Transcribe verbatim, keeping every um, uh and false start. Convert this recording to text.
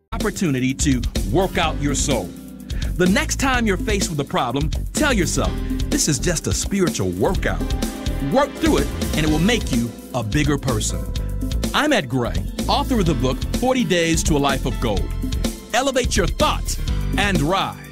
Opportunity to work out your soul. The next time you're faced with a problem, tell yourself, this is just a spiritual workout. Work through it, and it will make you a bigger person. I'm Ed Gray, author of the book, forty days to a Life of Gold. Elevate your thoughts and rise.